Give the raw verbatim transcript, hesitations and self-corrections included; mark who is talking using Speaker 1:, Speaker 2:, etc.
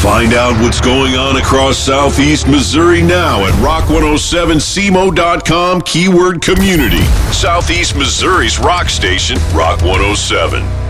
Speaker 1: Find out what's going on across Southeast Missouri now at rock one oh seven c m o dot com, keyword community. Southeast Missouri's rock station, Rock one oh seven.